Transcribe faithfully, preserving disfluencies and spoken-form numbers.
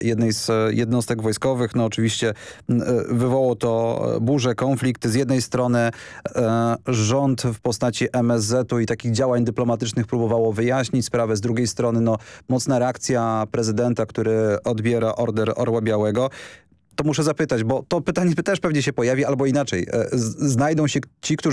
jednej z jednostek wojskowych. No oczywiście wywołało to burzę, konflikt. Z jednej strony rząd w postaci M S Z-u i takich działań dyplomatycznych próbowało wyjaśnić sprawę. Z drugiej strony no, mocna reakcja prezydenta, który odbiera order Orła Białego. To muszę zapytać, bo to pytanie też pewnie się pojawi, albo inaczej. Znajdą się ci, którzy